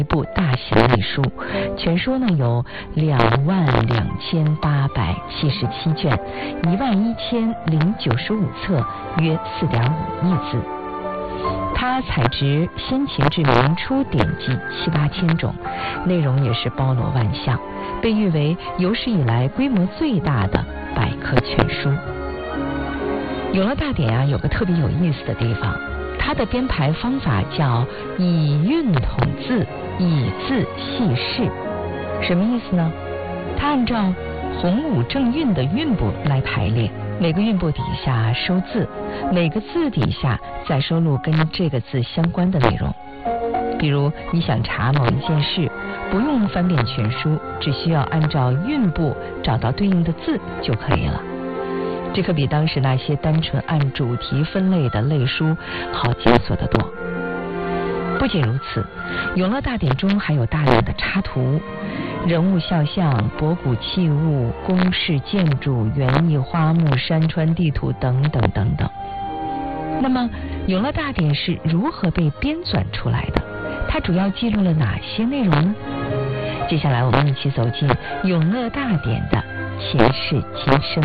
一部大型历书，全书呢有22877卷，11095册，约4.5亿字。它采植先秦至明初典籍7、8千种，内容也是包罗万象，被誉为有史以来规模最大的百科全书。《永乐大典》有个特别有意思的地方，它的编排方法叫以韵统字，以字系事。什么意思呢？它按照洪武正韵的韵部来排列，每个韵部底下收字，每个字底下再收录跟这个字相关的内容。比如你想查某一件事，不用翻遍全书，只需要按照韵部找到对应的字就可以了。这可比当时那些单纯按主题分类的类书好解锁得多。不仅如此，《永乐大典》中还有大量的插图，人物肖像、博古器物、宫室建筑、园艺花木、山川地图等等等等。那么，《永乐大典》是如何被编纂出来的？它主要记录了哪些内容呢？接下来我们一起走进《永乐大典》的前世今生。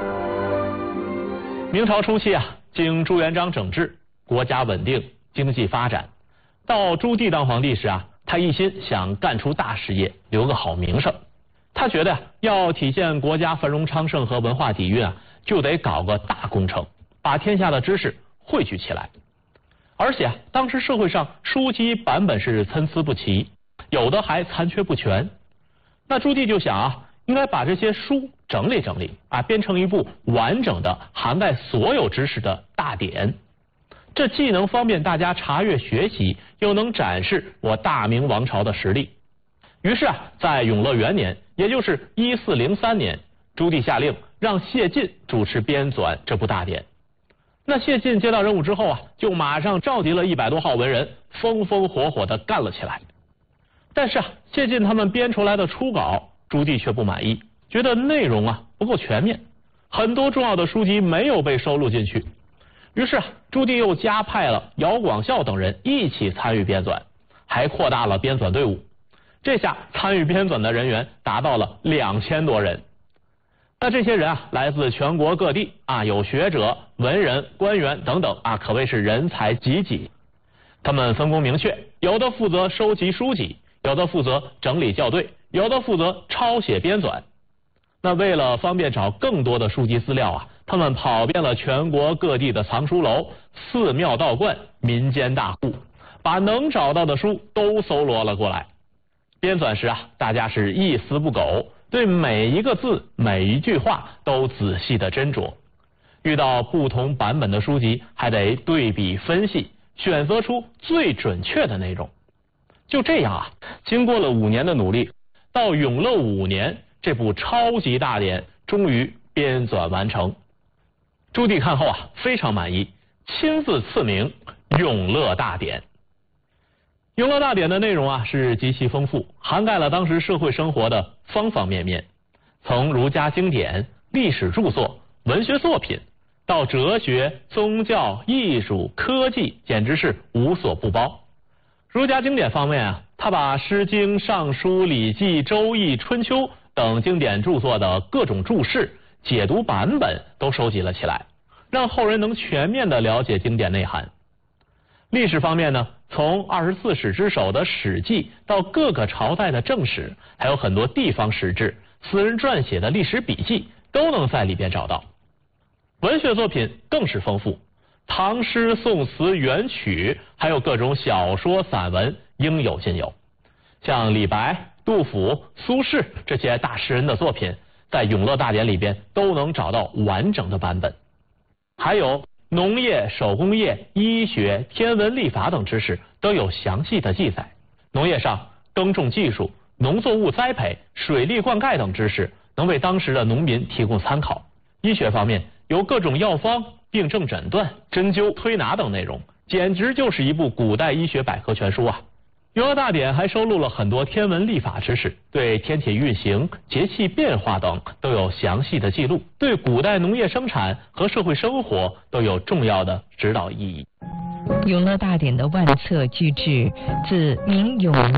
明朝初期经朱元璋整治，国家稳定，经济发展。到朱棣当皇帝时他一心想干出大事业，留个好名声。他觉得要体现国家繁荣昌盛和文化底蕴就得搞个大工程，把天下的知识汇聚起来。而且当时社会上书籍版本是参差不齐，有的还残缺不全。那朱棣就想应该把这些书整理整理编成一部完整的涵盖所有知识的大典。这既能方便大家查阅学习，又能展示我大明王朝的实力。于是在永乐元年，也就是1403年，朱棣下令让谢晋主持编纂这部大典。那谢晋接到任务之后就马上召集了100多号文人，风风火火地干了起来。但是谢晋他们编出来的初稿，朱棣却不满意，觉得内容不够全面，很多重要的书籍没有被收录进去。于是朱棣又加派了姚广孝等人一起参与编纂，还扩大了编纂队伍。这下参与编纂的人员达到了2000多人。那这些人来自全国各地有学者、文人、官员等等可谓是人才济济。他们分工明确，有的负责收集书籍，有的负责整理校对，有的负责抄写编纂。那为了方便找更多的书籍资料他们跑遍了全国各地的藏书楼、寺庙道观、民间大户，把能找到的书都搜罗了过来。编纂时大家是一丝不苟，对每一个字、每一句话都仔细的斟酌。遇到不同版本的书籍，还得对比分析，选择出最准确的内容。就这样经过了5年的努力，到永乐5年，这部超级大典终于编纂完成。朱棣看后非常满意，亲自赐名《永乐大典》。《永乐大典》的内容是极其丰富，涵盖了当时社会生活的方方面面，从儒家经典、历史著作、文学作品，到哲学、宗教、艺术、科技，简直是无所不包。儒家经典方面他把《诗经》《尚书》《礼记》《周易》《春秋》等经典著作的各种注释、解读版本都收集了起来，让后人能全面地了解经典内涵。历史方面呢，从24史之首的《史记》到各个朝代的正史，还有很多地方史志、私人撰写的历史笔记，都能在里边找到。文学作品更是丰富，唐诗、宋词、元曲，还有各种小说、散文，应有尽有。像李白、杜甫、苏轼这些大诗人的作品，在《永乐大典》里边都能找到完整的版本。还有农业、手工业、医学、天文历法等知识都有详细的记载。农业上，耕种技术、农作物栽培、水利灌溉等知识能为当时的农民提供参考。医学方面，有各种药方、病症诊断、针灸、推拿等内容，简直就是一部古代医学百科全书啊！永乐大典还收录了很多天文历法知识，对天体运行、节气变化等都有详细的记录，对古代农业生产和社会生活都有重要的指导意义。 永乐大典的万册巨制自明永